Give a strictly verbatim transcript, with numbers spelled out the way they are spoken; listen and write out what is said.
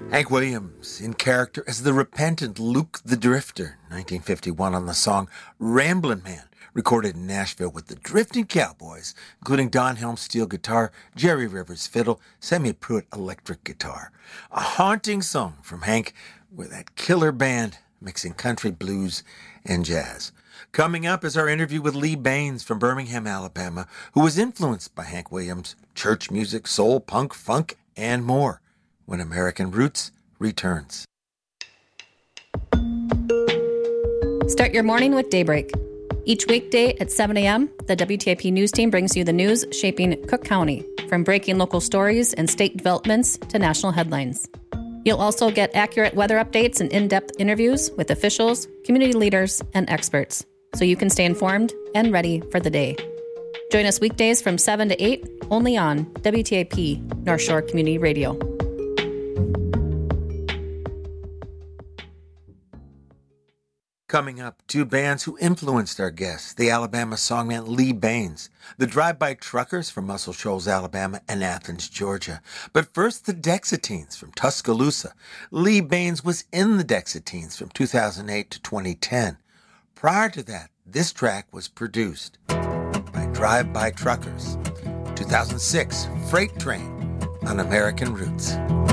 Hank Williams, in character as the repentant Luke the Drifter, nineteen fifty-one, on the song Ramblin' Man, recorded in Nashville with the Drifting Cowboys, including Don Helm steel guitar, Jerry Rivers fiddle, Sammy Pruitt electric guitar. A haunting song from Hank with that killer band mixing country, blues, and jazz. Coming up is our interview with Lee Baines from Birmingham, Alabama, who was influenced by Hank Williams, church music, soul, punk, funk, and more, when American Roots returns. Start your morning with Daybreak. Each weekday at seven a.m., the W T I P News Team brings you the news shaping Cook County, from breaking local stories and state developments to national headlines. You'll also get accurate weather updates and in-depth interviews with officials, community leaders, and experts, so you can stay informed and ready for the day. Join us weekdays from seven to eight, only on W T I P North Shore Community Radio. Coming up, two bands who influenced our guests, the Alabama songman Lee Baines, the Drive-By Truckers from Muscle Shoals, Alabama, and Athens, Georgia. But first, the Dexateens from Tuscaloosa. Lee Baines was in the Dexateens from two thousand eight to twenty ten. Prior to that, this track was produced by Drive-By Truckers. two thousand six, Freight Train on American Roots.